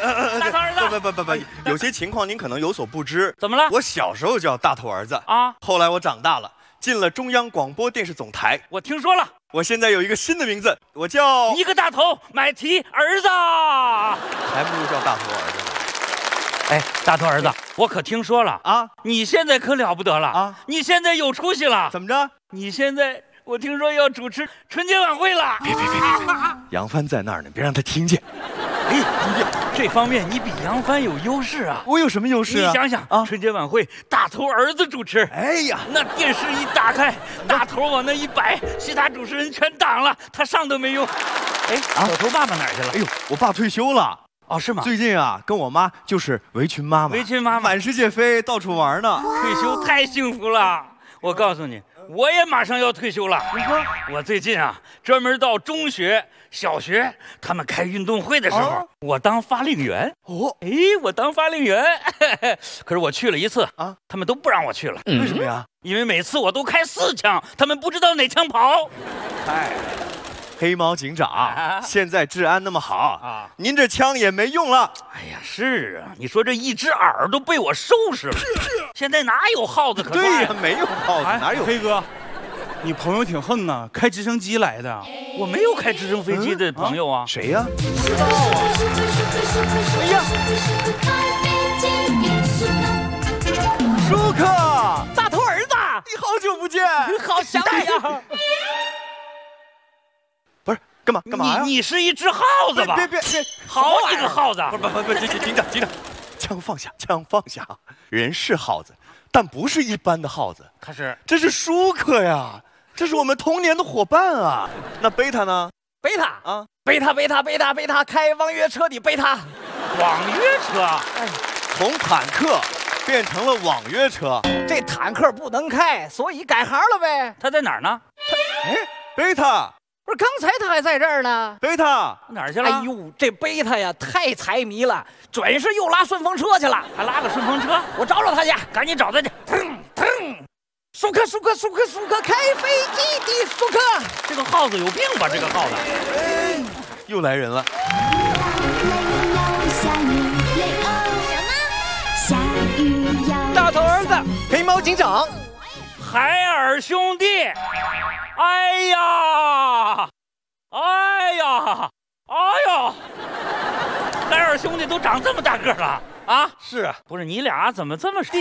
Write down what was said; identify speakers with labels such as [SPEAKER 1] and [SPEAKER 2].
[SPEAKER 1] 大头儿子。
[SPEAKER 2] 不，有些情况您可能有所不知。
[SPEAKER 1] 怎么了？
[SPEAKER 2] 我小时候叫大头儿子
[SPEAKER 1] 啊，
[SPEAKER 2] 后来我长大了，进了中央广播电视总台。
[SPEAKER 1] 我听说了，
[SPEAKER 2] 我现在有一个新的名字，我叫
[SPEAKER 1] 一个大头买提儿子，
[SPEAKER 2] 还不如叫大头儿子呢。
[SPEAKER 1] 哎，大头儿子，我可听说了
[SPEAKER 2] 啊，
[SPEAKER 1] 你现在可了不得了
[SPEAKER 2] 啊！
[SPEAKER 1] 你现在有出息了。
[SPEAKER 2] 怎么着？
[SPEAKER 1] 你现在我听说要主持春节晚会了。
[SPEAKER 2] 别，杨帆在那儿呢，别让他听见。
[SPEAKER 1] 哎，这方面你比杨帆有优势啊。
[SPEAKER 2] 我有什么优势啊？
[SPEAKER 1] 你想想啊，春节晚会大头儿子主持，
[SPEAKER 2] 哎呀，
[SPEAKER 1] 那电视一打开，大头往那一摆，其他主持人全挡了，他上都没用。哎，小头爸爸哪儿去了？
[SPEAKER 2] 哎呦，我爸退休了。
[SPEAKER 1] 哦，是吗？
[SPEAKER 2] 最近啊，跟我妈就是围裙妈妈，
[SPEAKER 1] 围裙妈妈
[SPEAKER 2] 满世界飞，到处玩呢。
[SPEAKER 1] 退休太幸福了。我告诉你，我也马上要退休了。
[SPEAKER 2] 你说，
[SPEAKER 1] 我最近啊，专门到中学、小学他们开运动会的时候，我当发令员。
[SPEAKER 2] 哦，
[SPEAKER 1] 哎，我当发令员，可是我去了一次啊，他们都不让我去了。
[SPEAKER 2] 为什么呀？
[SPEAKER 1] 因为每次我都开4枪，他们不知道哪枪跑。
[SPEAKER 2] 哎，黑猫警长，现在治安那么好啊，您这枪也没用了。
[SPEAKER 1] 哎呀，是啊，你说这一只耳朵被我收拾了，现在哪有耗子可抓呀？
[SPEAKER 2] 对呀，没有耗子，哪有？
[SPEAKER 3] 黑哥，你朋友挺横啊，开直升机来的。
[SPEAKER 1] 我没有开直升飞机的朋友啊。
[SPEAKER 2] 谁呀？
[SPEAKER 3] 不知道啊。
[SPEAKER 2] 哎呀，舒克，
[SPEAKER 1] 大头儿子，
[SPEAKER 2] 你好久不见，
[SPEAKER 1] 好想你呀！
[SPEAKER 2] 不是干嘛呀？
[SPEAKER 1] 你是一只耗子吧？
[SPEAKER 2] 别，
[SPEAKER 1] 好几个耗子！
[SPEAKER 2] 不，警长，枪放下，人是耗子，但不是一般的耗子，
[SPEAKER 1] 可是
[SPEAKER 2] 这是舒克呀，这是我们童年的伙伴啊。那贝塔呢？
[SPEAKER 4] 贝塔
[SPEAKER 2] 啊，
[SPEAKER 4] 贝塔，开网约车的贝塔。
[SPEAKER 1] 网约车，
[SPEAKER 4] 哎，
[SPEAKER 2] 从坦克变成了网约车。
[SPEAKER 4] 这坦克不能开，所以改行了呗。
[SPEAKER 1] 他在哪儿呢？
[SPEAKER 2] 哎，贝塔，
[SPEAKER 4] 不是，刚才他还在这儿呢。
[SPEAKER 2] 贝塔
[SPEAKER 1] 哪儿去了？
[SPEAKER 4] 哎呦，这贝塔呀，太财迷了，准是又拉顺风车去了。
[SPEAKER 1] 还拉个顺风车？
[SPEAKER 4] 我找找他去，
[SPEAKER 1] 赶紧找他去！腾！
[SPEAKER 4] 舒克，开飞机的舒克。
[SPEAKER 1] 这个耗子有病吧？这个耗子。
[SPEAKER 2] 又来人了。
[SPEAKER 4] 大头儿子，黑猫警长，
[SPEAKER 1] 海尔兄弟。哎呀！海尔兄弟都长这么大个了啊！
[SPEAKER 2] 是啊，
[SPEAKER 1] 不是你俩怎么这么